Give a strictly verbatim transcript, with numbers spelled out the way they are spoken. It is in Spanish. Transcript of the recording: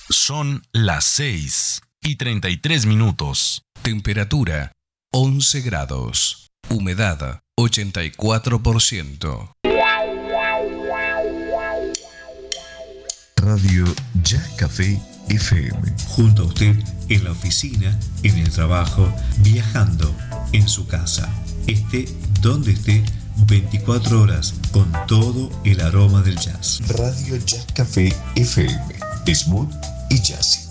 Son las seis y treinta y tres minutos. Temperatura once grados. Humedad ochenta y cuatro por ciento. Radio Ya Café F M. Junto a usted en la oficina, en el trabajo, viajando, en su casa. Esté donde esté, veinticuatro horas con todo el aroma del jazz. Radio Ya Café F M. Smooth y jazzy.